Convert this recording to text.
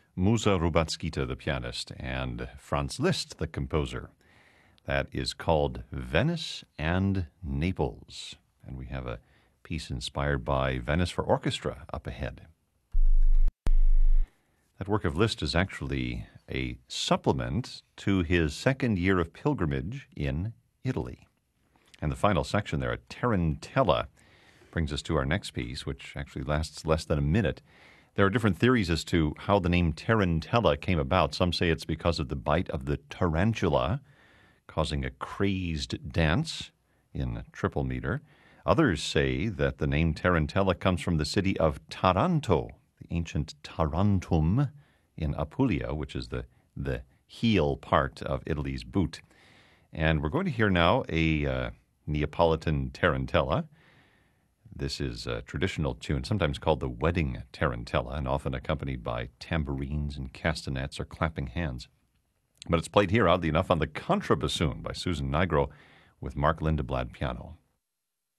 Musa Rubatskita, the pianist, and Franz Liszt, the composer. That is called Venice and Naples. And we have a piece inspired by Venice for Orchestra up ahead. That work of Liszt is actually a supplement to his second year of pilgrimage in Italy. And the final section there, a Tarantella, brings us to our next piece, which actually lasts less than a minute. There are different theories as to how the name Tarantella came about. Some say it's because of the bite of the tarantula, causing a crazed dance in triple meter. Others say that the name Tarantella comes from the city of Taranto, the ancient Tarantum in Apulia, which is the heel part of Italy's boot. And we're going to hear now a Neapolitan tarantella. This is a traditional tune, sometimes called the wedding tarantella, and often accompanied by tambourines and castanets or clapping hands. But it's played here, oddly enough, on the contrabassoon by Susan Nigro with Mark Lindeblad piano.